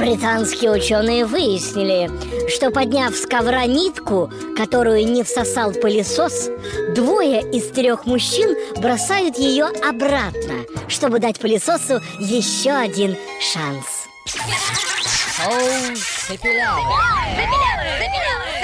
Британские ученые выяснили, что, подняв с ковра нитку, которую не всосал пылесос, 2 из 3 мужчин бросают ее обратно, чтобы дать пылесосу еще один шанс. Шоу Цепелявы.